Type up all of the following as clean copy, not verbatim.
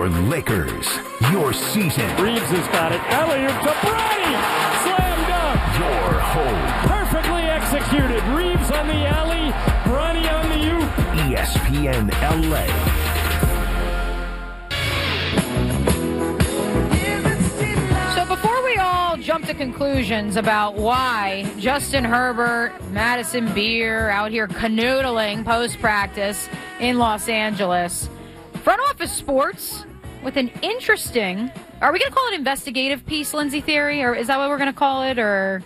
your Lakers, your season. Reeves has got it. Alley-oop to Bronny. Slam dunk. Your home. Perfectly executed. Reeves on the alley. Bronny on the oop. ESPN LA. Jump to conclusions about why Justin Herbert, Madison Beer out here canoodling post-practice in Los Angeles. Front Office Sports with an interesting, are we going to call it investigative piece, Lindsay Theory, or is that what we're going to call it, or?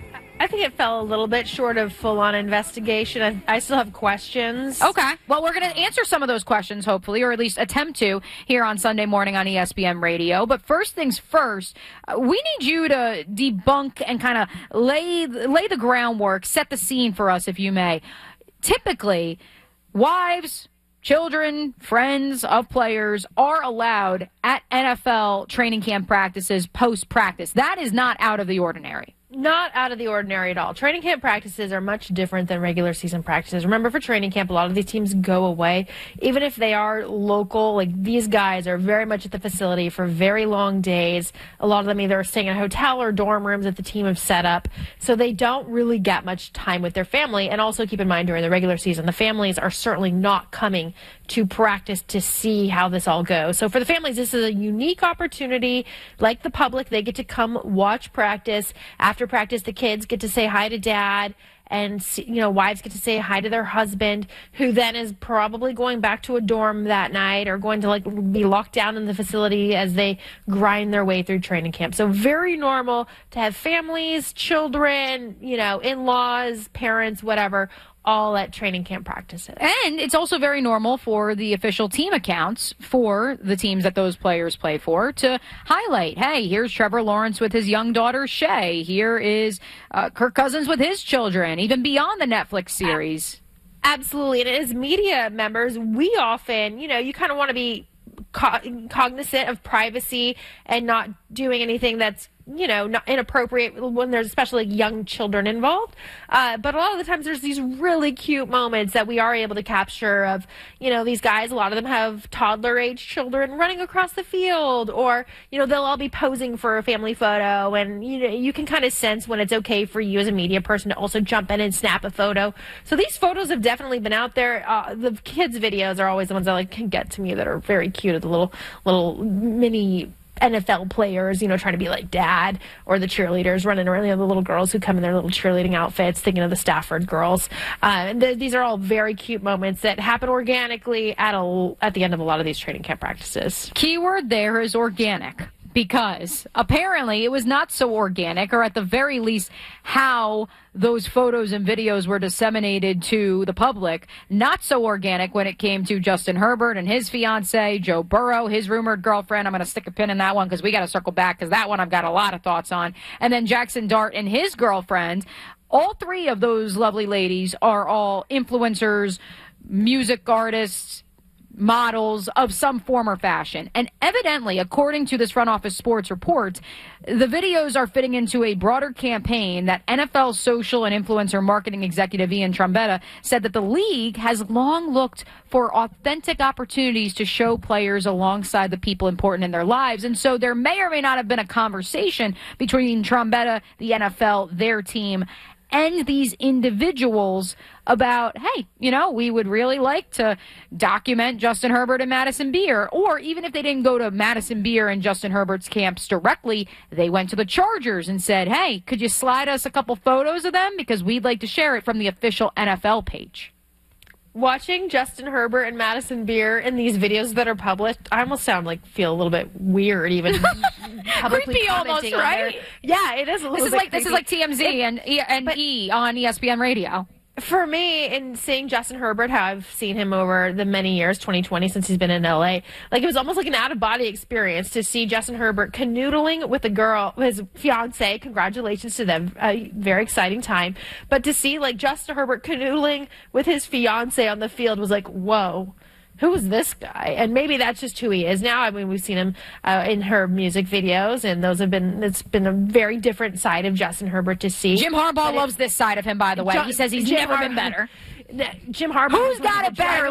I think it fell a little bit short of full-on investigation. I still have questions. Okay. Well, we're going to answer some of those questions, hopefully, or at least attempt to, here on Sunday morning on ESPN Radio. But first things first, we need you to debunk and kind of lay the groundwork, set the scene for us, if you may. Typically, wives, children, friends of players are allowed at NFL training camp practices post-practice. That is not out of the ordinary. Not out of the ordinary at all. Training camp practices are much different than regular season practices. Remember, for training camp, a lot of these teams go away. Even if they are local, like these guys are very much at the facility for very long days. A lot of them either are staying in a hotel or dorm rooms that the team have set up. So they don't really get much time with their family. And also keep in mind, during the regular season, the families are certainly not coming to practice to see how this all goes. So for the families, this is a unique opportunity. Like the public, they get to come watch practice. After practice, the kids get to say hi to dad, and wives get to say hi to their husband, who then is probably going back to a dorm that night or going to be locked down in the facility as they grind their way through training camp. So very normal to have families, children, in-laws, parents, whatever, all at training camp practices. And it's also very normal for the official team accounts for the teams that those players play for to highlight, hey, here's Trevor Lawrence with his young daughter, Shay. Here is Kirk Cousins with his children, even beyond the Netflix series. Absolutely. And as media members, we often, you kind of want to be cognizant of privacy and not doing anything that's not inappropriate when there's especially young children involved. But a lot of the times there's these really cute moments that we are able to capture of, these guys, a lot of them have toddler-age children running across the field, or, they'll all be posing for a family photo, and, you can kind of sense when it's okay for you as a media person to also jump in and snap a photo. So these photos have definitely been out there. The kids' videos are always the ones that can get to me, that are very cute, of the little mini NFL players, trying to be like dad, or the cheerleaders running around, the little girls who come in their little cheerleading outfits, thinking of the Stafford girls. And these are all very cute moments that happen organically at the end of a lot of these training camp practices. Keyword there is organic, because apparently it was not so organic, or at the very least how those photos and videos were disseminated to the public, not so organic when it came to Justin Herbert and his fiance, Joe Burrow, his rumored girlfriend. I'm going to stick a pin in that one because we got to circle back, because that one I've got a lot of thoughts on. And then Jackson Dart and his girlfriend. All three of those lovely ladies are all influencers, music artists, models of some form or fashion. And evidently, according to this Front Office Sports report, the videos are fitting into a broader campaign that NFL social and influencer marketing executive Ian Trombetta said that the league has long looked for authentic opportunities to show players alongside the people important in their lives. And so there may or may not have been a conversation between Trombetta, the NFL, their team, and these individuals about, hey, we would really like to document Justin Herbert and Madison Beer. Or even if they didn't go to Madison Beer and Justin Herbert's camps directly, they went to the Chargers and said, hey, could you slide us a couple photos of them? Because we'd like to share it from the official NFL page. Watching Justin Herbert and Madison Beer in these videos that are published, I almost feel a little bit weird, even publicly creepy commenting almost, right? Yeah, it is a little bit This is like TMZ and E on ESPN Radio. For me, in seeing Justin Herbert, how I've seen him over the many years, 2020, since he's been in LA, it was almost like an out-of-body experience to see Justin Herbert canoodling with a girl, his fiance. Congratulations to them. A very exciting time. But to see, Justin Herbert canoodling with his fiance on the field was like, whoa. Who is this guy? And maybe that's just who he is now. I mean, we've seen him in her music videos, and it's been a very different side of Justin Herbert to see. Jim Harbaugh loves this side of him, by the way. He says he's never been better. Jim Harbaugh. Who's got it better?